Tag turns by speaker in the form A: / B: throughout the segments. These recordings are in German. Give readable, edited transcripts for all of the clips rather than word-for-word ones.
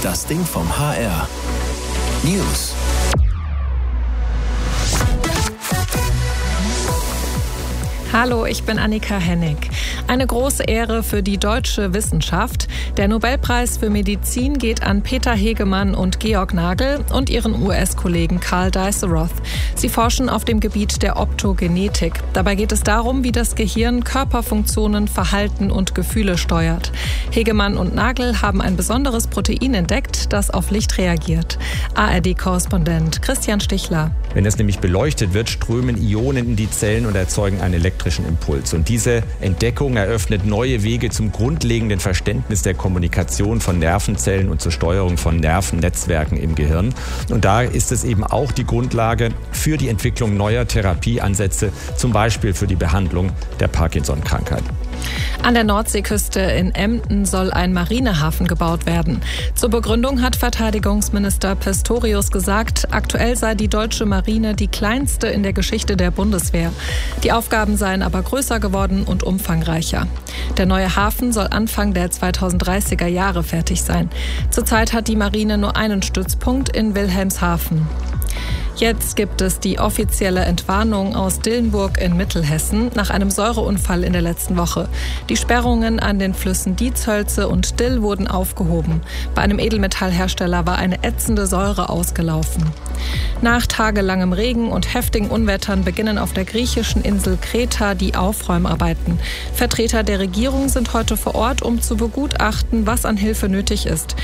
A: Das Ding vom HR. News.
B: Hallo, ich bin Annika Hennig. Eine große Ehre für die deutsche Wissenschaft. Der Nobelpreis für Medizin geht an Peter Hegemann und Georg Nagel und ihren US-Kollegen Carl Dijsselroth. Sie forschen auf dem Gebiet der Optogenetik. Dabei geht es darum, wie das Gehirn Körperfunktionen, Verhalten und Gefühle steuert. Hegemann und Nagel haben ein besonderes Protein entdeckt, das auf Licht reagiert. ARD-Korrespondent Christian Stichler.
C: Wenn es nämlich beleuchtet wird, strömen Ionen in die Zellen und erzeugen einen elektrischen Impuls. Und diese Entdeckung eröffnet neue Wege zum grundlegenden Verständnis der Kommunikation von Nervenzellen und zur Steuerung von Nervennetzwerken im Gehirn. Und da ist es eben auch die Grundlage für die Entwicklung neuer Therapieansätze, zum Beispiel für die Behandlung der Parkinson-Krankheit.
B: An der Nordseeküste in Emden soll ein Marinehafen gebaut werden. Zur Begründung hat Verteidigungsminister Pistorius gesagt, aktuell sei die deutsche Marine die kleinste in der Geschichte der Bundeswehr. Die Aufgaben seien aber größer geworden und umfangreicher. Der neue Hafen soll Anfang der 2030er Jahre fertig sein. Zurzeit hat die Marine nur einen Stützpunkt in Wilhelmshaven. Jetzt gibt es die offizielle Entwarnung aus Dillenburg in Mittelhessen nach einem Säureunfall in der letzten Woche. Die Sperrungen an den Flüssen Dietshölze und Dill wurden aufgehoben. Bei einem Edelmetallhersteller war eine ätzende Säure ausgelaufen. Nach tagelangem Regen und heftigen Unwettern beginnen auf der griechischen Insel Kreta die Aufräumarbeiten. Vertreter der Regierung sind heute vor Ort, um zu begutachten, was an Hilfe nötig ist.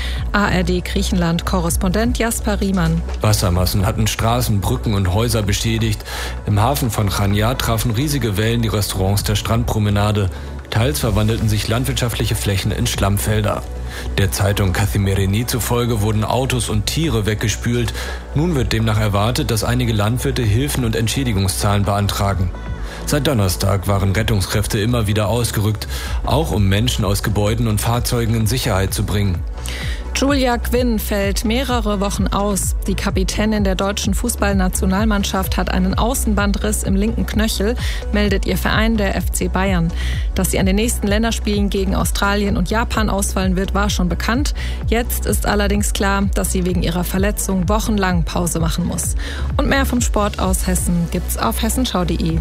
B: ARD-Griechenland-Korrespondent Jasper Riemann.
D: Wassermassen hatten Straßen, Brücken und Häuser beschädigt. Im Hafen von Chania trafen riesige Wellen die Restaurants der Strandpromenade. Teils verwandelten sich landwirtschaftliche Flächen in Schlammfelder. Der Zeitung Kathimerini zufolge wurden Autos und Tiere weggespült. Nun wird demnach erwartet, dass einige Landwirte Hilfen und Entschädigungszahlen beantragen. Seit Donnerstag waren Rettungskräfte immer wieder ausgerückt, auch um Menschen aus Gebäuden und Fahrzeugen in Sicherheit zu bringen.
B: Julia Quinn fällt mehrere Wochen aus. Die Kapitänin der deutschen Fußballnationalmannschaft hat einen Außenbandriss im linken Knöchel, meldet ihr Verein, der FC Bayern. Dass sie an den nächsten Länderspielen gegen Australien und Japan ausfallen wird, war schon bekannt. Jetzt ist allerdings klar, dass sie wegen ihrer Verletzung wochenlang Pause machen muss. Und mehr vom Sport aus Hessen gibt's auf hessenschau.de.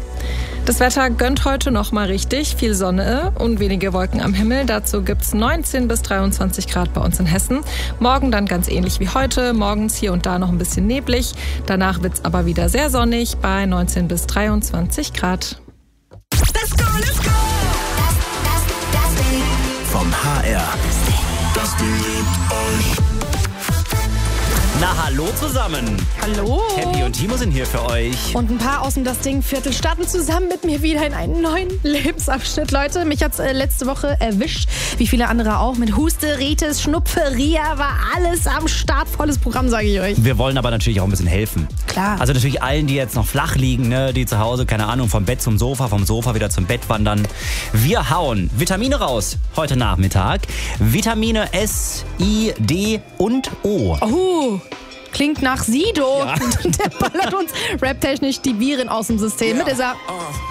B: Das Wetter gönnt heute noch mal richtig. Viel Sonne und wenige Wolken am Himmel. Dazu gibt's 19 bis 23 Grad bei uns in Hessen. Morgen dann ganz ähnlich wie heute. Morgens hier und da noch ein bisschen neblig. Danach wird's aber wieder sehr sonnig bei 19 bis 23 Grad.
A: Let's go, let's go! Das Ding vom HR. Das Ding liebt euch.
E: Na, hallo zusammen.
F: Hallo.
E: Happy und Timo sind hier für euch.
F: Und ein paar aus dem Das Ding-Viertel starten zusammen mit mir wieder in einen neuen Lebensabschnitt. Leute, mich hat's letzte Woche erwischt, wie viele andere auch. Mit Huste, Ritis, Schnupfe, Ria war alles am Start. Volles Programm, sage ich euch.
E: Wir wollen aber natürlich auch ein bisschen helfen.
F: Klar.
E: Also natürlich allen, die jetzt noch flach liegen, ne, die zu Hause, keine Ahnung, vom Bett zum Sofa, vom Sofa wieder zum Bett wandern. Wir hauen Vitamine raus heute Nachmittag. Vitamine S, I, D und O.
F: Oh, klingt nach Sido.
E: Ja.
F: Der ballert uns raptechnisch die Viren aus dem System. Mit dieser